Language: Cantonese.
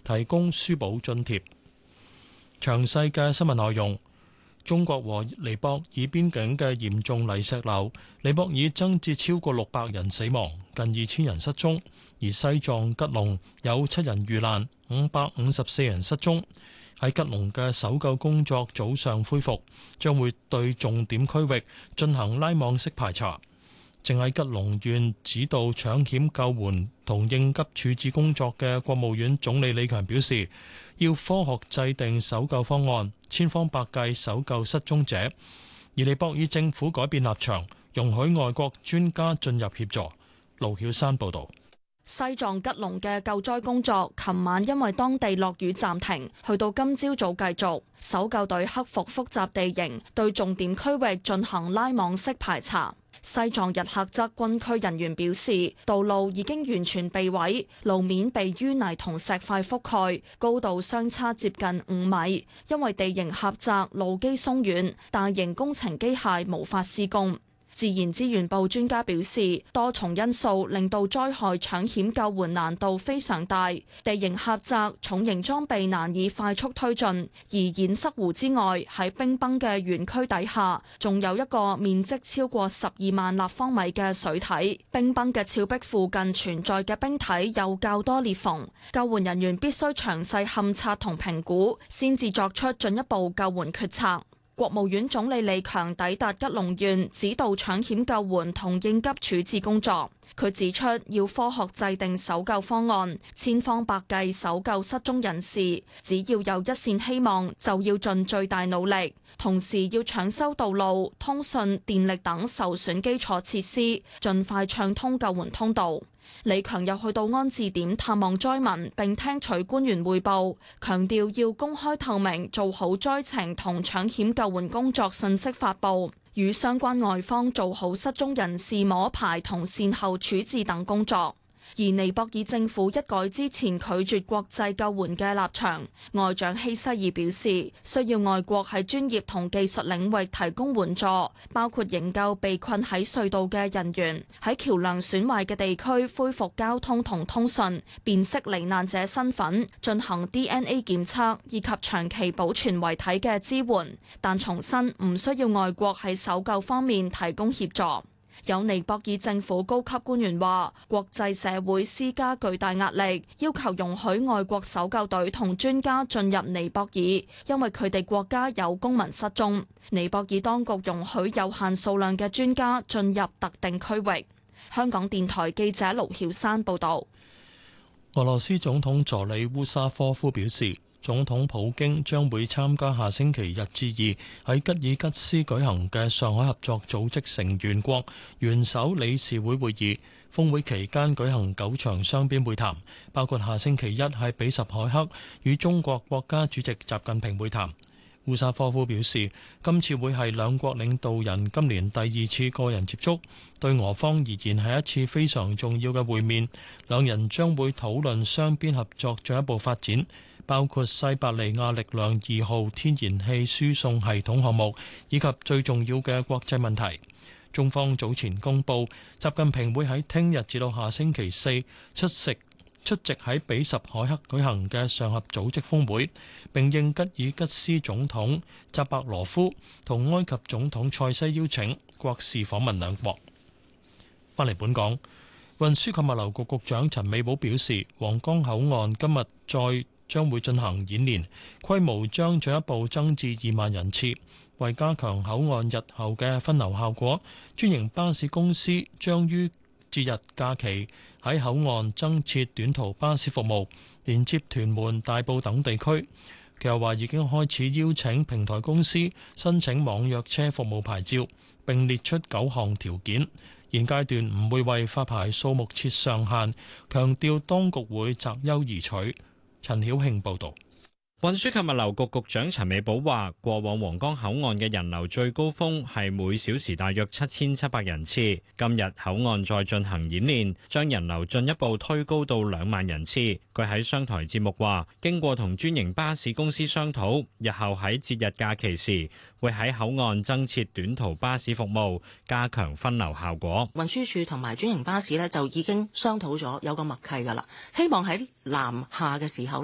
提供書簿津貼。詳細嘅新聞內容。中國和尼泊爾邊境嘅嚴重泥石流，尼泊爾增至超過600人死亡，近2000人失蹤，而西藏吉隆有7人遇難，554人失蹤。喺吉隆嘅搜救工作早上恢復，將會對重點區域進行拉網式排查。正喺吉隆縣指導搶險救援同應急處置工作嘅國務院總理李強表示，要科學制定搜救方案，千方百計搜救失蹤者。而尼泊爾政府改變立場，容許外國專家進入協助。盧曉山報導。 西藏吉隆嘅救災工作，琴晚因為當地落雨暫停，去到今朝早繼續。搜救隊克服複雜地形，對重點區域進行拉網式排查。西藏日喀則軍區人員表示，道路已經完全被毀，路面被淤泥同石塊覆蓋，高度相差接近5米。因為地形狹窄、路基鬆軟，大型工程機械無法施工。自然資源部專家表示，多重因素令到災害搶險救援難度非常大，地形狹窄，重型裝備難以快速推進。而堰塞湖之外，喺冰崩嘅園區底下，仲有一個面積超過12萬立方米嘅水體。冰崩嘅峭壁附近存在嘅冰體有較多裂縫，救援人員必須詳細勘察同評估，先至作出進一步救援決策。國務院總理李強抵達吉隆縣，指導搶險救援同應急處置工作。佢指出，要科學制定搜救方案，千方百計搜救失蹤人士。只要有一線希望，就要盡最大努力。同時要搶修道路、通訊、電力等受損基礎設施，盡快暢通救援通道。李強又去到安置點探望災民，並聽取官員匯報，強調要公開透明，做好災情同搶險救援工作信息發佈，與相關外方做好失蹤人士摸排同善後處置等工作。而尼泊爾政府一改之前拒絕國際救援嘅立場，外長希西爾表示，需要外國喺專業同技術領域提供援助，包括營救被困喺隧道嘅人員，喺橋樑損壞嘅地區恢復交通同通訊，辨識罹難者身份，進行 DNA 檢測，以及長期保存遺體嘅支援。但重申唔需要外國喺搜救方面提供協助。有尼泊爾政府高級官員話，國際社會施加巨大壓力，要求容許外國搜救隊同專家進入尼泊爾，因為佢哋國家有公民失蹤。尼泊爾當局容許有限數量嘅專家進入特定區域。香港電台記者盧曉山報導。 俄羅斯總統佐里烏沙科夫表示，總統普京將會參加下星期1至2喺吉爾吉斯舉行嘅上海合作組織成員國元首理事會會議。峰會期間舉行9場雙邊會談，包括下星期1喺比什凱克與中國國家主席習近平會談。烏沙科夫表示，今次會係兩國領導人今年第2次個人接觸，對俄方而言係一次非常重要嘅會面。兩人將會討論雙邊合作進一步發展，包括西伯利亞力量2號天然氣輸送系統項目，以及最重要嘅國際問題。中方早前公布，習近平會喺聽日至到下星期4出席喺比什凱克舉行嘅上合組織峰會，並應吉爾吉斯總統扎伯羅夫同埃及總統塞西邀請，國事訪問兩國。返嚟本港，運輸及物流局局長陳美寶表示，皇崗口岸今日再將會進行演練，規模將進一步增至2萬人次。為加強口岸日後嘅分流效果，專營巴士公司將於節日假期喺口岸增設短途巴士服務，連接屯門、大埔等地區。佢又話已經開始邀請平台公司申請網約車服務牌照，並列出9項條件。現階段唔會為發牌數目設上限，強調當局會擇優而取。陳曉慶報導。 運輸及物流局局長陳美寶話，過往皇崗口岸嘅人流最高峰係每小時大約7700人次，今日口岸再進行演練，將人流進一步推高到2萬人次。佢喺商台節目話，經過同專營巴士公司商討，日後喺節日假期時會喺口岸增設短途巴士服務，加強分流效果。 運輸署同埋專營巴士呢，就已經商討咗有個默契㗎啦，希望喺南下嘅時候